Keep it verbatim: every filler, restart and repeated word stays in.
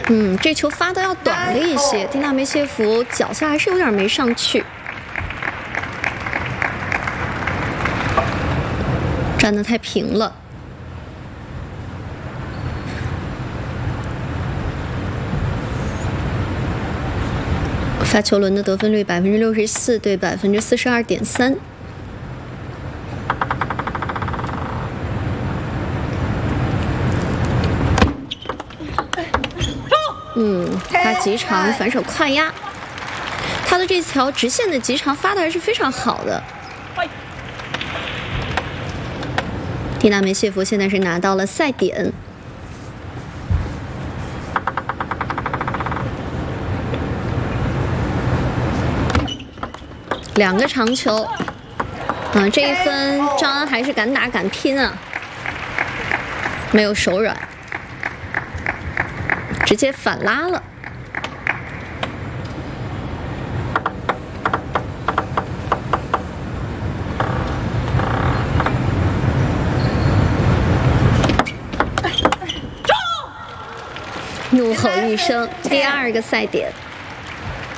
嗯，这球发的要短了一些，丁纳梅谢夫脚下还是有点没上去，站得太平了。发球轮的得分率百分之六十四对百分之四十二点三。嗯，发极长反手快压，他的这条直线的极长发的还是非常好的。丁纳梅谢夫现在是拿到了赛点。两个长球，嗯，这一分张安还是敢打敢拼啊，没有手软，直接反拉了。怒吼一声，第二个赛点。